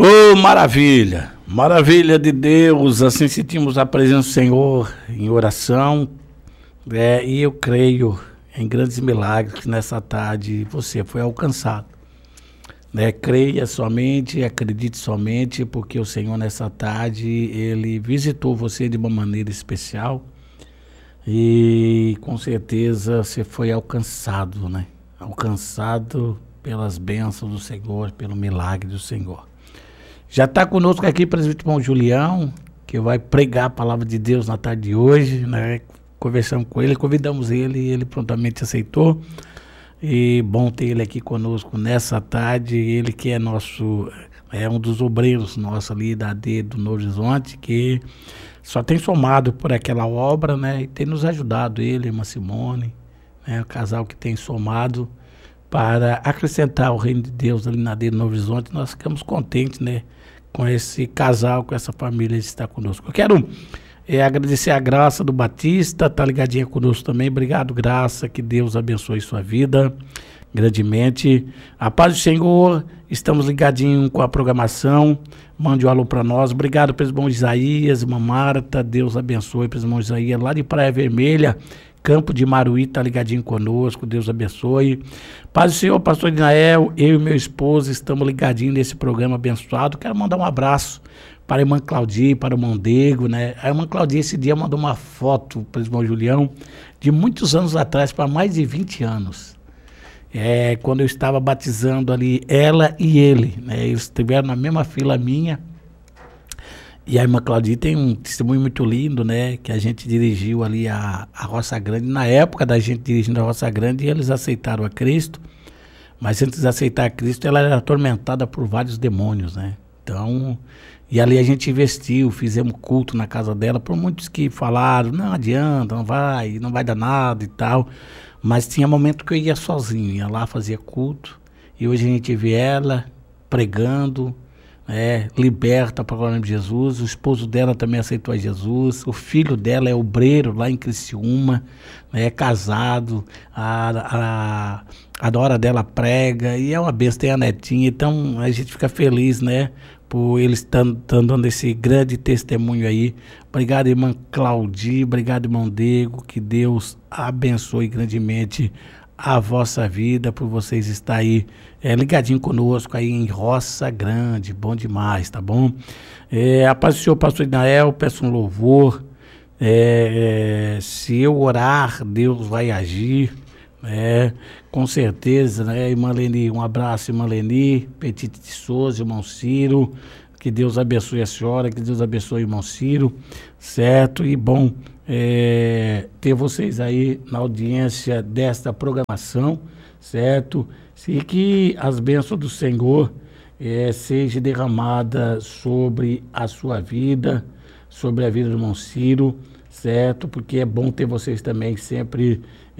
Oh, maravilha! Maravilha de Deus, assim sentimos a presença do Senhor em oração, e eu creio em grandes milagres que nessa tarde você foi alcançado. Creia somente, acredite somente, porque o Senhor nessa tarde, Ele visitou você de uma maneira especial e com certeza você foi alcançado, Alcançado pelas bênçãos do Senhor, pelo milagre do Senhor. Já está conosco aqui o presbítero irmão Julião, que vai pregar a palavra de Deus na tarde de hoje, Conversamos com ele, convidamos ele e ele prontamente aceitou. E bom ter ele aqui conosco nessa tarde, ele que é um dos obreiros nossos ali da AD do Novo Horizonte, que só tem somado por aquela obra, e tem nos ajudado, ele, irmã Simone, o casal que tem somado para acrescentar o reino de Deus ali na AD do Novo Horizonte. Nós ficamos contentes, com esse casal, com essa família de estar conosco. Eu quero agradecer a Graça do Batista, tá ligadinha conosco também. Obrigado, Graça, que Deus abençoe sua vida grandemente. A paz do Senhor, estamos ligadinhos com a programação. Mande um alô para nós. Obrigado para os irmãos Isaías, irmã Marta, Deus abençoe para os irmãos Isaías, lá de Praia Vermelha, Campo de Maruí, tá ligadinho conosco, Deus abençoe. Paz do Senhor, pastor Dinael, eu e meu esposo estamos ligadinhos nesse programa abençoado. Quero mandar um abraço para a irmã Claudia, para o Mondego, A irmã Claudia esse dia mandou uma foto para o irmão Julião, de muitos anos atrás, para mais de 20 anos. Quando eu estava batizando ali, ela e ele, Eles estiveram na mesma fila minha. E a irmã Claudia tem um testemunho muito lindo, Que a gente dirigiu ali a Roça Grande. Na época da gente dirigindo a Roça Grande, eles aceitaram a Cristo. Mas antes de aceitar a Cristo, ela era atormentada por vários demônios, Então, e ali a gente investiu, fizemos culto na casa dela, por muitos que falaram, não adianta, não vai dar nada e tal. Mas tinha momento que eu ia sozinho, ia lá, fazia culto. E hoje a gente vê ela pregando, liberta para o nome de Jesus. O esposo dela também aceitou a Jesus. O filho dela é obreiro lá em Criciúma, é casado. A nora dela prega e é uma bênção, tem a netinha. Então a gente fica feliz, por eles estão dando esse grande testemunho aí. Obrigado, irmã Claudia, obrigado, irmão Dego, que Deus abençoe grandemente a vossa vida, por vocês estar aí ligadinho conosco aí em Roça Grande, bom demais, tá bom? A paz do Senhor, pastor Dinael, peço um louvor, se eu orar, Deus vai agir, com certeza, irmã Leni, um abraço, irmã Leni, Petite de Souza, irmão Ciro, que Deus abençoe a senhora, que Deus abençoe o irmão Ciro, certo? E bom ter vocês aí na audiência desta programação, certo? E que as bênçãos do Senhor sejam derramadas sobre a sua vida, sobre a vida do irmão Ciro, certo? Porque é bom ter vocês também sempre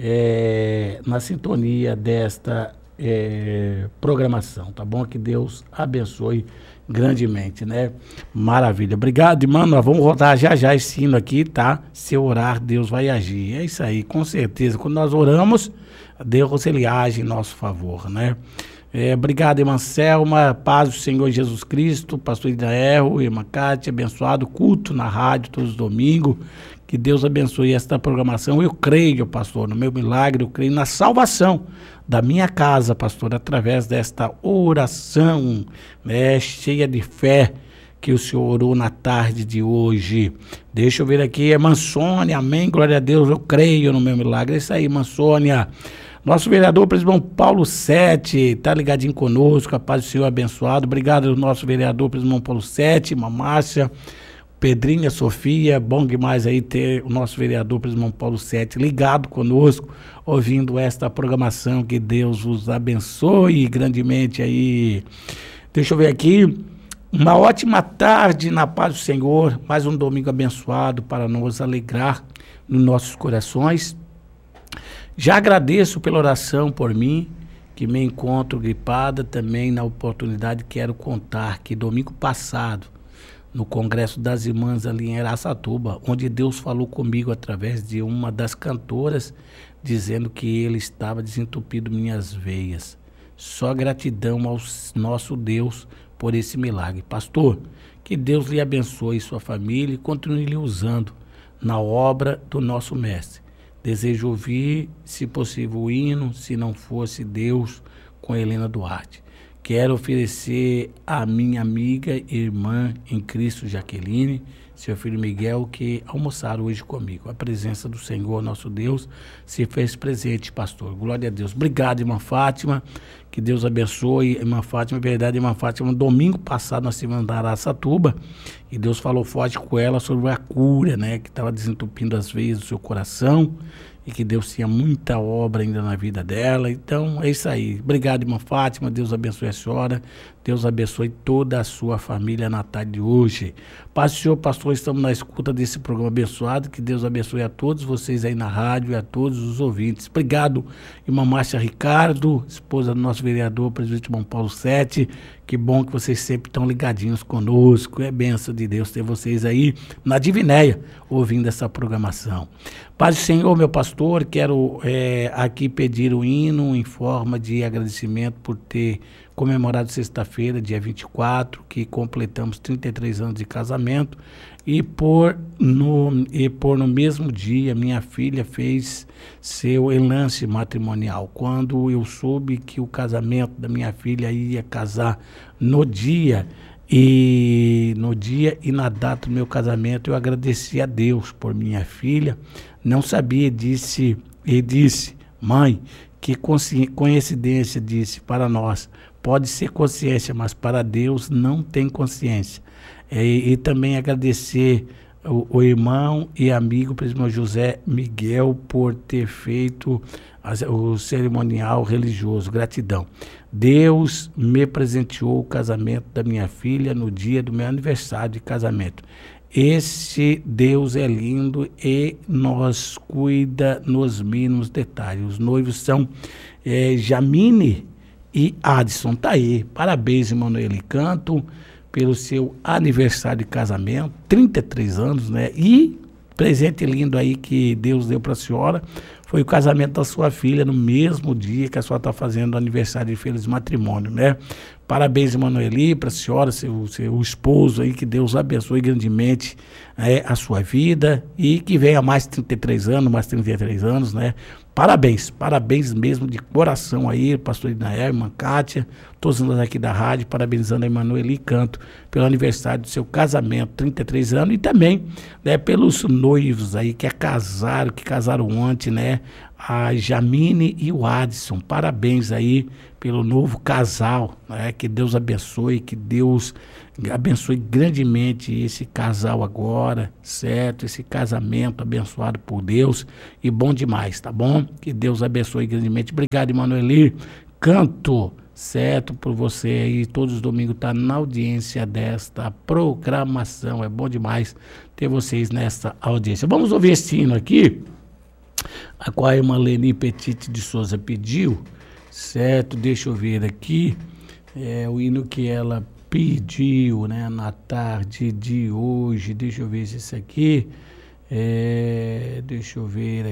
na sintonia desta programação, tá bom? Que Deus abençoe grandemente, Maravilha. Obrigado, irmão. Nós vamos rodar já esse hino aqui, tá? Se eu orar, Deus vai agir. É isso aí, com certeza. Quando nós oramos, Deus ele age em nosso favor, Obrigado, irmã Selma, paz do Senhor Jesus Cristo, pastor Idael, irmã Cátia, abençoado, culto na rádio todos os domingos, que Deus abençoe esta programação. Eu creio, pastor, no meu milagre, eu creio na salvação da minha casa, pastor, através desta oração, cheia de fé, que o Senhor orou na tarde de hoje. Deixa eu ver aqui, irmã Sônia, amém, glória a Deus, eu creio no meu milagre. É isso aí, irmã Sônia. Nosso vereador, presidente Paulo Sete, tá ligadinho conosco, a paz do Senhor abençoado. Obrigado ao nosso vereador, presidente Paulo Sete, irmã Márcia, Pedrinha, Sofia, bom demais aí ter o nosso vereador, presidente Paulo Sete, ligado conosco, ouvindo esta programação. Que Deus os abençoe grandemente aí. Deixa eu ver aqui. Uma ótima tarde na paz do Senhor, mais um domingo abençoado para nos alegrar nos nossos corações. Já agradeço pela oração por mim, que me encontro gripada. Também na oportunidade quero contar que domingo passado, no Congresso das Irmãs ali em Araçatuba, onde Deus falou comigo através de uma das cantoras, dizendo que ele estava desentupido minhas veias, Só gratidão ao nosso Deus por esse milagre. Pastor, que Deus lhe abençoe sua família e continue lhe usando na obra do nosso mestre. Desejo ouvir, se possível, o hino, se não fosse Deus, com Helena Duarte. Quero oferecer à minha amiga e irmã em Cristo, Jaqueline, seu filho Miguel, que almoçaram hoje comigo. A presença do Senhor, nosso Deus, se fez presente, pastor. Glória a Deus. Obrigado, irmã Fátima. Que Deus abençoe. Irmã Fátima, verdade, irmã Fátima, domingo passado nós estivemos em Araçatuba e Deus falou forte com ela sobre a cura, né? Que estava desentupindo as veias do seu coração e que Deus tinha muita obra ainda na vida dela. Então, é isso aí. Obrigado, irmã Fátima. Deus abençoe a senhora. Deus abençoe toda a sua família na tarde de hoje. Paz do Senhor, pastor, estamos na escuta desse programa abençoado. Que Deus abençoe a todos vocês aí na rádio e a todos os ouvintes. Obrigado, irmã Márcia Ricardo, esposa do nosso vereador, presidente João Paulo VII. Que bom que vocês sempre estão ligadinhos conosco. É bênção de Deus ter vocês aí na Divinéia, ouvindo essa programação. Paz do Senhor, meu pastor, quero aqui pedir o hino em forma de agradecimento por ter comemorado sexta-feira, dia 24, que completamos 33 anos de casamento, e por no mesmo dia minha filha fez seu enlace matrimonial. Quando eu soube que o casamento da minha filha ia casar no dia e na data do meu casamento, eu agradeci a Deus por minha filha. Não sabia, disse, mãe, que coincidência, disse, para nós pode ser consciência, mas para Deus não tem consciência. E também agradecer o irmão e amigo, presidente José Miguel, por ter feito o cerimonial religioso. Gratidão. Deus me presenteou o casamento da minha filha no dia do meu aniversário de casamento. Esse Deus é lindo e nos cuida nos mínimos detalhes. Os noivos são Jamine e Adson. Tá aí. Parabéns, Emanuele Canto, pelo seu aniversário de casamento, 33 anos, né? E presente lindo aí que Deus deu para a senhora foi o casamento da sua filha no mesmo dia que a senhora está fazendo o aniversário de feliz matrimônio, né? Parabéns, Emanuele, para a senhora, seu esposo aí, que Deus abençoe grandemente a sua vida e que venha mais 33 anos, mais 33 anos, né? Parabéns mesmo de coração aí, pastor Inael, irmã Kátia, todos nós aqui da rádio, parabenizando a Emanuele Canto pelo aniversário do seu casamento, 33 anos, e também, né, pelos noivos aí que casaram ontem, né, a Jamine e o Adson. Parabéns aí pelo novo casal, né, que Deus abençoe, que Deus abençoe grandemente esse casal agora, certo? Esse casamento abençoado por Deus e bom demais, tá bom? Que Deus abençoe grandemente. Obrigado, Emanuele Canto, certo? Por você aí, todos os domingos tá na audiência desta programação. É bom demais ter vocês nessa audiência. Vamos ouvir esse hino aqui, a qual a irmã Leni Petit de Souza pediu, certo? Deixa eu ver aqui, o hino que ela pediu, né, na tarde de hoje. Deixa eu ver se isso aqui deixa eu ver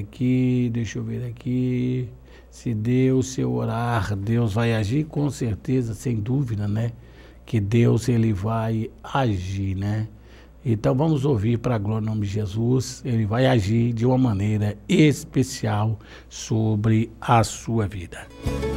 aqui, se Deus, se eu orar, Deus vai agir, com certeza, sem dúvida, né, que Deus, ele vai agir, né. Então vamos ouvir para a glória do nome de Jesus. Ele vai agir de uma maneira especial sobre a sua vida.